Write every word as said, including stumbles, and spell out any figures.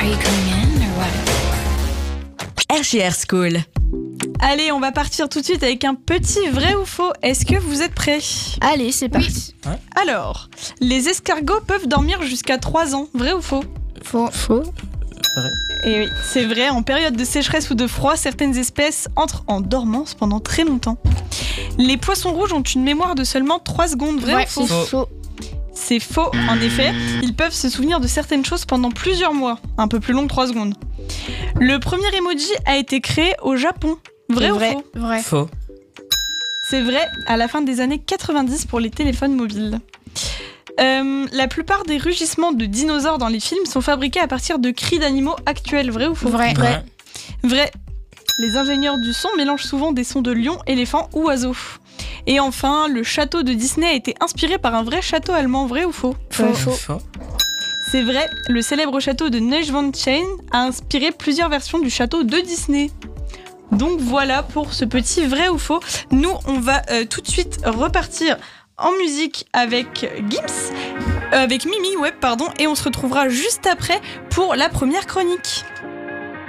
Are you coming in or what? R G R School. Allez, on va partir tout de suite avec un petit vrai ou faux. Est-ce que vous êtes prêts? Allez, c'est parti. Ouais. Alors, les escargots peuvent dormir jusqu'à trois ans. Vrai ou faux? Faux. Faux. Et oui, c'est vrai, en période de sécheresse ou de froid, certaines espèces entrent en dormance pendant très longtemps. Les poissons rouges ont une mémoire de seulement trois secondes. Vrai Ouais, ou faux? c'est faux. C'est faux, en effet. Ils peuvent se souvenir de certaines choses pendant plusieurs mois, un peu plus long que trois secondes. Le premier emoji a été créé au Japon. Vrai C'est ou vrai. faux? Vrai. Faux. C'est vrai, à la fin des années quatre-vingt-dix pour les téléphones mobiles. Euh, la plupart des rugissements de dinosaures dans les films sont fabriqués à partir de cris d'animaux actuels. Vrai ou faux? Vrai. Ouais. Vrai. Les ingénieurs du son mélangent souvent des sons de lions, éléphants ou oiseaux. Et enfin, le château de Disney a été inspiré par un vrai château allemand. Vrai ou faux? Faux. Faux. C'est vrai, le célèbre château de Neuschwanstein a inspiré plusieurs versions du château de Disney. Donc voilà pour ce petit vrai ou faux. Nous, on va euh, tout de suite repartir en musique avec Gims, euh, avec Mimi, ouais, pardon, et on se retrouvera juste après pour la première chronique.